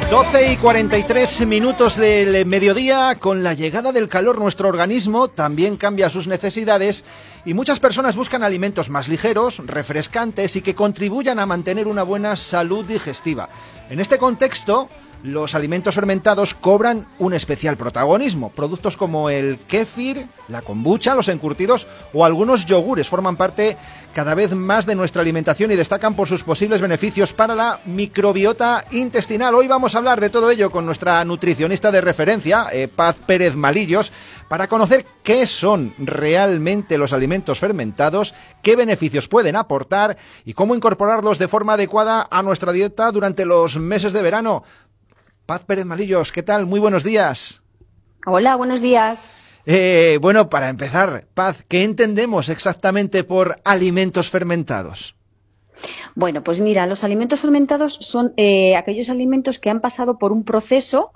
12:43 del mediodía. Con la llegada del calor, nuestro organismo también cambia sus necesidades y muchas personas buscan alimentos más ligeros, refrescantes y que contribuyan a mantener una buena salud digestiva. En este contexto, los alimentos fermentados cobran un especial protagonismo. Productos como el kéfir, la kombucha, los encurtidos o algunos yogures forman parte cada vez más de nuestra alimentación y destacan por sus posibles beneficios para la microbiota intestinal. Hoy vamos a hablar de todo ello con nuestra nutricionista de referencia, Paz Pérez Malillos, para conocer qué son realmente los alimentos fermentados, qué beneficios pueden aportar y cómo incorporarlos de forma adecuada a nuestra dieta durante los meses de verano. Paz Pérez Malillos, ¿qué tal? Muy buenos días. Hola, buenos días. Bueno, para empezar, Paz, ¿qué entendemos exactamente por alimentos fermentados? Bueno, pues mira, los alimentos fermentados son aquellos alimentos que han pasado por un proceso,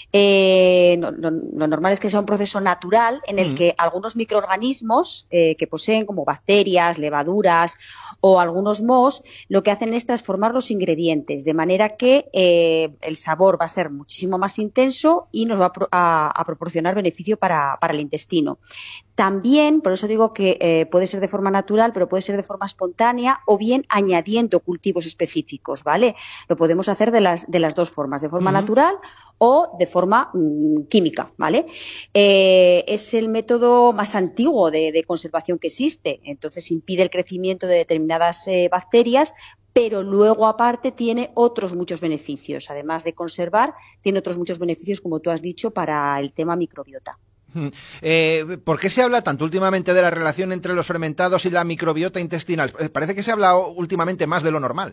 lo normal es que sea un proceso natural en el que algunos microorganismos que poseen como bacterias, levaduras o algunos mohos, lo que hacen es transformar los ingredientes, de manera que el sabor va a ser muchísimo más intenso y nos va a proporcionar beneficio para el intestino. También, por eso digo que puede ser de forma natural, pero puede ser de forma espontánea o bien añadiendo cultivos específicos, ¿vale? Lo podemos hacer de las dos formas, de forma natural o de forma química, ¿vale? Es el método más antiguo de conservación que existe, entonces impide el crecimiento de determinadas bacterias, pero luego aparte tiene otros muchos beneficios. Además de conservar, tiene otros muchos beneficios, como tú has dicho, para el tema microbiota. ¿Por qué se habla tanto últimamente de la relación entre los fermentados y la microbiota intestinal? Parece que se habla últimamente más de lo normal.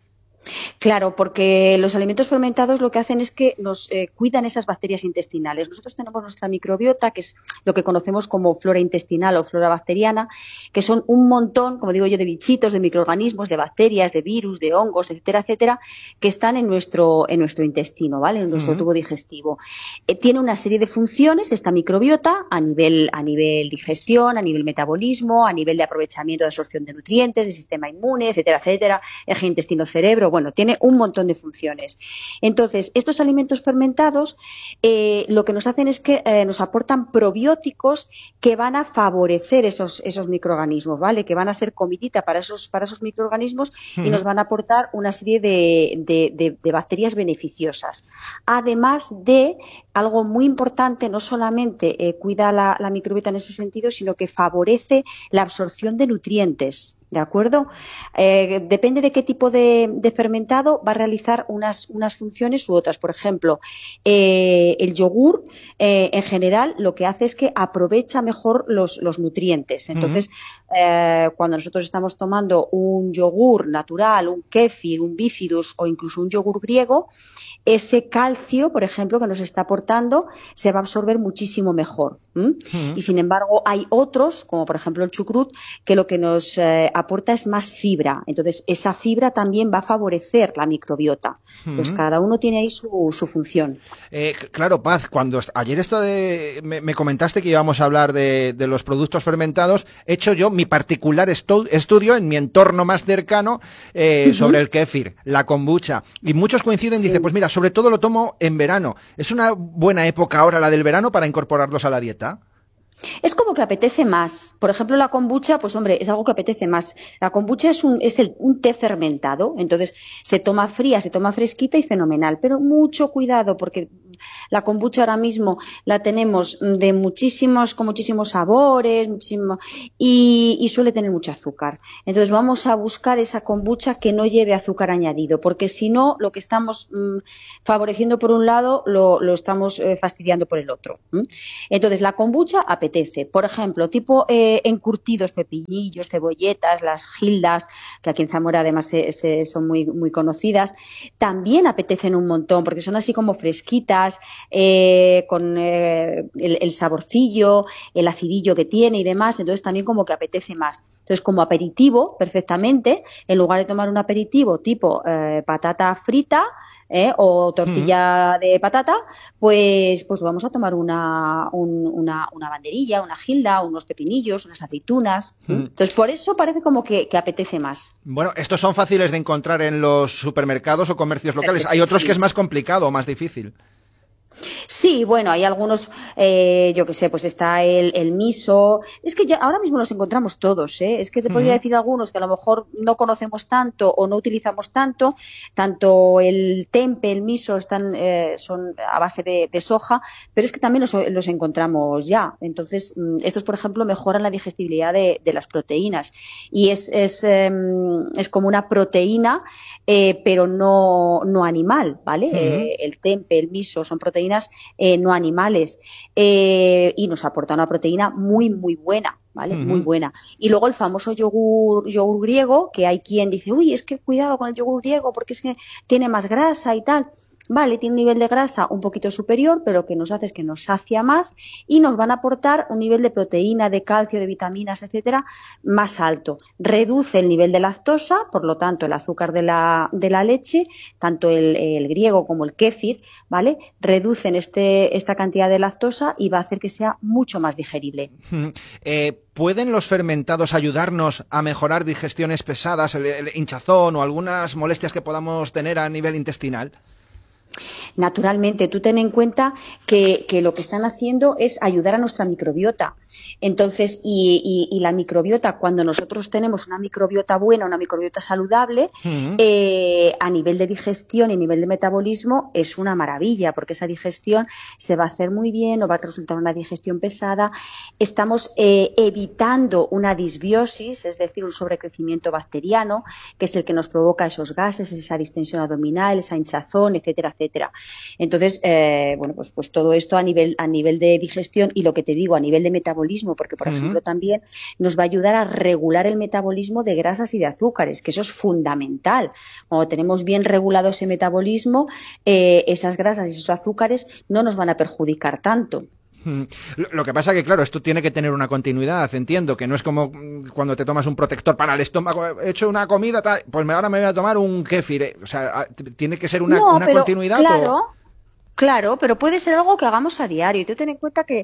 Claro, porque los alimentos fermentados lo que hacen es que nos cuidan esas bacterias intestinales. Nosotros tenemos nuestra microbiota, que es lo que conocemos como flora intestinal o flora bacteriana, que son un montón, como digo yo, de bichitos, de microorganismos, de bacterias, de virus, de hongos, etcétera, etcétera, que están en nuestro intestino, ¿vale? En nuestro tubo digestivo. Tiene una serie de funciones esta microbiota a nivel digestión, a nivel metabolismo, a nivel de aprovechamiento de absorción de nutrientes, de sistema inmune, etcétera, etcétera, eje intestino-cerebro. Bueno, tiene un montón de funciones. Entonces, estos alimentos fermentados lo que nos hacen es que nos aportan probióticos que van a favorecer esos microorganismos, ¿vale? Que van a ser comidita para esos microorganismos y nos van a aportar una serie de bacterias beneficiosas. Además de algo muy importante, no solamente cuida la microbiota en ese sentido, sino que favorece la absorción de nutrientes. ¿De acuerdo? Depende de qué tipo de fermentado va a realizar unas funciones u otras. Por ejemplo, el yogur en general lo que hace es que aprovecha mejor los nutrientes. Entonces, cuando nosotros estamos tomando un yogur natural, un kéfir, un bifidus o incluso un yogur griego, ese calcio, por ejemplo, que nos está aportando, se va a absorber muchísimo mejor. Y sin embargo, hay otros, como por ejemplo el chucrut, que lo que nos aporta es más fibra. Entonces, esa fibra también va a favorecer la microbiota. Entonces, cada uno tiene ahí su función. Claro, Paz, cuando ayer me comentaste que íbamos a hablar de los productos fermentados, he hecho yo mi particular estudio en mi entorno más cercano sobre el kéfir, la kombucha, y muchos coinciden, dicen, pues mira, sobre todo lo tomo en verano. ¿Es una buena época ahora la del verano para incorporarlos a la dieta? Es como que apetece más. Por ejemplo, la kombucha, pues hombre, es algo que apetece más. La kombucha es un té fermentado, entonces se toma fría, se toma fresquita y fenomenal, pero mucho cuidado porque la kombucha ahora mismo la tenemos con muchísimos sabores, y suele tener mucho azúcar. Entonces vamos a buscar esa kombucha que no lleve azúcar añadido, porque si no, lo que estamos favoreciendo por un lado, lo estamos fastidiando por el otro. Entonces la kombucha apetece, por ejemplo, tipo encurtidos, pepinillos, cebolletas, las gildas, que aquí en Zamora además son muy, muy conocidas, también apetecen un montón, porque son así como fresquitas, con el saborcillo, el acidillo que tiene y demás, entonces también como que apetece más. Entonces, como aperitivo, perfectamente, en lugar de tomar un aperitivo tipo patata frita, o tortilla de patata, pues vamos a tomar una banderilla, una gilda, unos pepinillos, unas aceitunas. Entonces, por eso parece como que apetece más. Bueno, estos son fáciles de encontrar en los supermercados o comercios locales. Hay otros que es más complicado o más difícil. Sí, bueno, hay algunos, yo qué sé, pues está el miso. Es que ya ahora mismo los encontramos todos, ¿eh? Es que te podría decir algunos que a lo mejor no conocemos tanto o no utilizamos tanto. Tanto el tempe, el miso son a base de soja, pero es que también los encontramos ya. Entonces, estos, por ejemplo, mejoran la digestibilidad de las proteínas. Y es como una proteína, pero no animal, ¿vale? El tempe, el miso son proteínas no animales, y nos aporta una proteína muy, muy buena, ¿vale? Muy buena. Y luego el famoso yogur griego, que hay quien dice, uy, es que cuidado con el yogur griego porque es que tiene más grasa y tal. Vale, tiene un nivel de grasa un poquito superior, pero lo que nos hace es que nos sacia más y nos van a aportar un nivel de proteína, de calcio, de vitaminas, etcétera, más alto. Reduce el nivel de lactosa, por lo tanto, el azúcar de la leche, tanto el griego como el kéfir, ¿vale? Reducen esta cantidad de lactosa y va a hacer que sea mucho más digerible. ¿Pueden los fermentados ayudarnos a mejorar digestiones pesadas, el hinchazón o algunas molestias que podamos tener a nivel intestinal? Naturalmente, tú ten en cuenta que lo que están haciendo es ayudar a nuestra microbiota. Entonces, y la microbiota, cuando nosotros tenemos una microbiota buena, una microbiota saludable, a nivel de digestión y nivel de metabolismo es una maravilla, porque esa digestión se va a hacer muy bien, no va a resultar una digestión pesada. Estamos evitando una disbiosis, es decir, un sobrecrecimiento bacteriano, que es el que nos provoca esos gases, esa distensión abdominal, esa hinchazón, etcétera, etcétera. Entonces, bueno, pues todo esto a nivel de digestión y lo que te digo, a nivel de metabolismo, porque, por ejemplo, también nos va a ayudar a regular el metabolismo de grasas y de azúcares, que eso es fundamental. Cuando tenemos bien regulado ese metabolismo, esas grasas y esos azúcares no nos van a perjudicar tanto. Lo que pasa que, claro, esto tiene que tener una continuidad, entiendo, que no es como cuando te tomas un protector para el estómago, he hecho una comida, pues ahora me voy a tomar un kéfir, o sea, tiene que ser una continuidad. Claro. Claro, pero puede ser algo que hagamos a diario. Y tú ten en cuenta que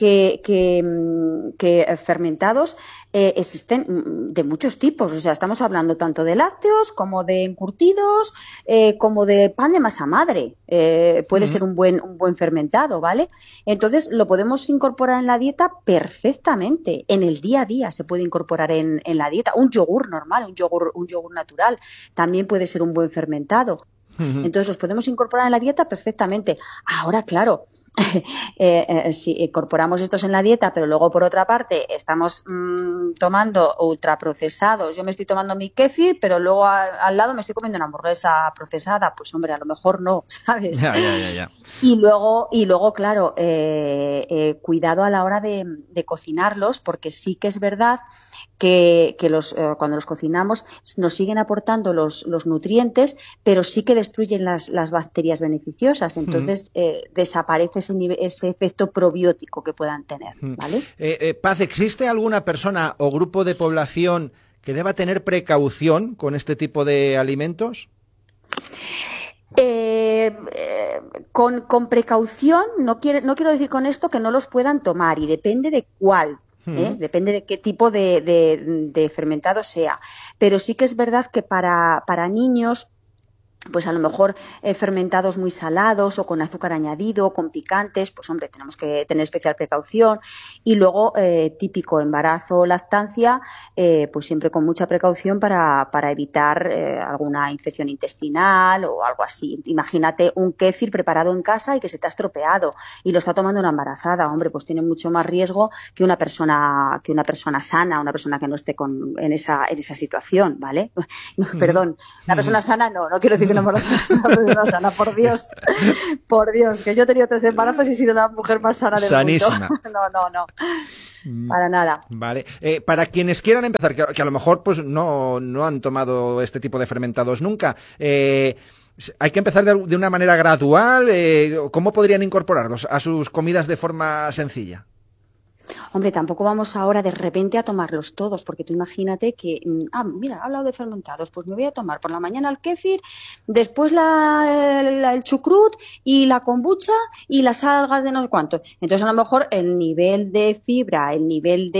fermentados existen de muchos tipos. O sea, estamos hablando tanto de lácteos como de encurtidos, como de pan de masa madre. Puede ser un buen fermentado, ¿vale? Entonces, lo podemos incorporar en la dieta perfectamente. En el día a día se puede incorporar en la dieta. Un yogur normal, un yogur natural, también puede ser un buen fermentado. Entonces los podemos incorporar en la dieta perfectamente. Ahora, claro, si incorporamos estos en la dieta, pero luego por otra parte estamos tomando ultraprocesados, yo me estoy tomando mi kéfir, pero luego al lado me estoy comiendo una hamburguesa procesada, pues hombre, a lo mejor no, ¿sabes? Ya. Y luego, claro, cuidado a la hora de cocinarlos, porque sí que es verdad que cuando los cocinamos nos siguen aportando los nutrientes, pero sí que destruyen las bacterias beneficiosas. Entonces desaparece ese efecto probiótico que puedan tener, ¿vale? Paz, ¿existe alguna persona o grupo de población que deba tener precaución con este tipo de alimentos? Con precaución, no quiero decir con esto que no los puedan tomar, y depende de cuál. Depende de qué tipo de fermentado sea, pero sí que es verdad que para niños, pues a lo mejor fermentados muy salados o con azúcar añadido o con picantes, pues hombre, tenemos que tener especial precaución. Y luego, típico embarazo o lactancia, pues siempre con mucha precaución para evitar alguna infección intestinal o algo así. Imagínate un kéfir preparado en casa y que se te ha estropeado y lo está tomando una embarazada, hombre, pues tiene mucho más riesgo que una persona sana, una persona que no esté en esa situación, ¿vale? No, perdón, una persona sana no quiero decir una persona sana, por Dios, que yo he tenido 3 embarazos y he sido la mujer más sana del Sanísima. mundo. No, para nada. Vale. Para quienes quieran empezar, que a lo mejor pues no han tomado este tipo de fermentados nunca, ¿hay que empezar de una manera gradual? ¿Cómo podrían incorporarlos a sus comidas de forma sencilla? Hombre, tampoco vamos ahora de repente a tomarlos todos, porque tú imagínate que, mira, ha hablado de fermentados, pues me voy a tomar por la mañana el kéfir, después el chucrut y la kombucha y las algas de no sé cuánto. Entonces, a lo mejor el nivel de fibra, el nivel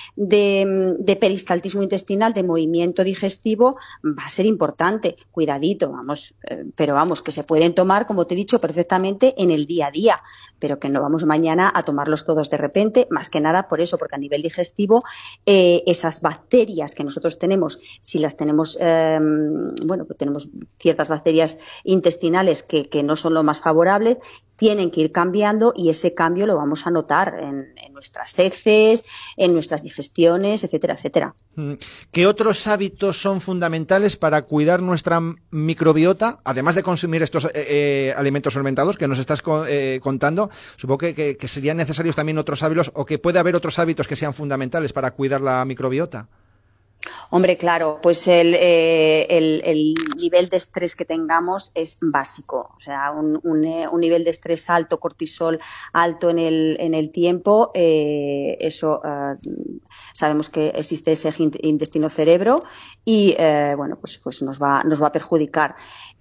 de peristaltismo intestinal, de movimiento digestivo, va a ser importante. Cuidadito, vamos, pero vamos, que se pueden tomar, como te he dicho, perfectamente en el día a día, pero que no vamos mañana a tomarlos todos de repente, más que nada por eso, porque a nivel digestivo esas bacterias que nosotros tenemos, si las tenemos, pues tenemos ciertas bacterias intestinales que no son lo más favorables, tienen que ir cambiando y ese cambio lo vamos a notar en nuestras heces, en nuestras digestiones, etcétera, etcétera. ¿Qué otros hábitos son fundamentales para cuidar nuestra microbiota, además de consumir estos alimentos fermentados que nos estás contando? Supongo que serían necesarios también otros hábitos, o que puede haber otros hábitos que sean fundamentales para cuidar la microbiota. Hombre, claro, pues el nivel de estrés que tengamos es básico. O sea, un nivel de estrés alto, cortisol alto en el tiempo, eso sabemos que existe ese intestino-cerebro y, pues nos va a perjudicar.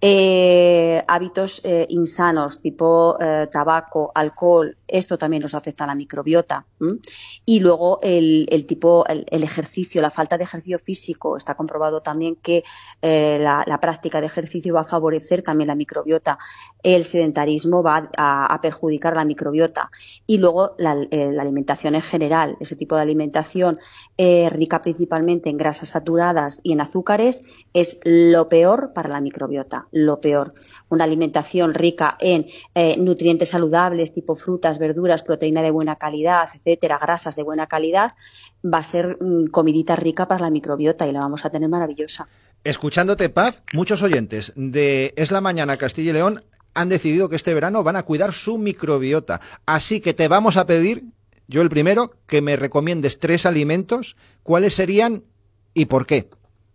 Hábitos insanos, tipo tabaco, alcohol, esto también nos afecta a la microbiota. Y luego el ejercicio, la falta de ejercicio físico, está comprobado también que la práctica de ejercicio va a favorecer también la microbiota. El sedentarismo va a perjudicar la microbiota. Y luego la alimentación en general, ese tipo de alimentación rica principalmente en grasas saturadas y en azúcares, es lo peor para la microbiota, lo peor. Una alimentación rica en nutrientes saludables, tipo frutas, verduras, proteína de buena calidad, etcétera, grasas de buena calidad, va a ser comidita rica para la microbiota y la vamos a tener maravillosa. Escuchándote, Paz, muchos oyentes de Es la Mañana Castilla y León han decidido que este verano van a cuidar su microbiota. Así que te vamos a pedir, yo el primero, que me recomiendes 3 alimentos. ¿Cuáles serían y por qué?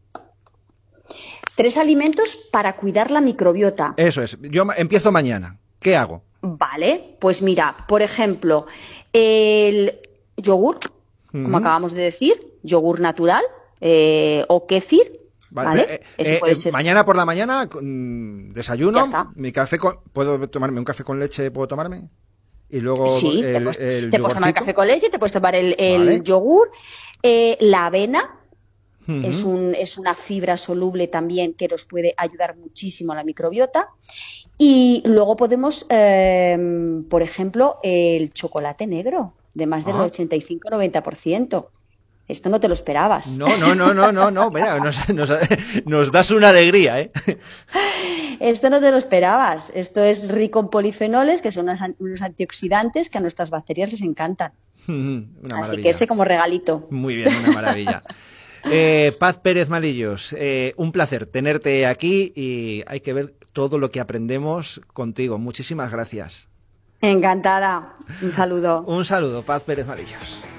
3 alimentos para cuidar la microbiota. Eso es. Yo empiezo mañana. ¿Qué hago? Vale, pues mira, por ejemplo, el yogur, como acabamos de decir, yogur natural o kéfir. Vale. Puede ser. Mañana por la mañana, desayuno, mi café ¿puedo tomarme un café con leche? ¿Puedo tomarme? Y luego sí, te puedes tomar el café con leche, te puedes tomar el yogur, la avena. Es una fibra soluble también que nos puede ayudar muchísimo a la microbiota. Y luego podemos, por ejemplo, el chocolate negro, de más del 85-90%. Esto no te lo esperabas. No. Mira, nos das una alegría, ¿eh? Esto no te lo esperabas. Esto es rico en polifenoles, que son unos antioxidantes que a nuestras bacterias les encantan. Así que ese como regalito. Muy bien, una maravilla. Paz Pérez Malillos, un placer tenerte aquí y hay que ver todo lo que aprendemos contigo. Muchísimas gracias. Encantada. Un saludo. Un saludo, Paz Pérez Malillos.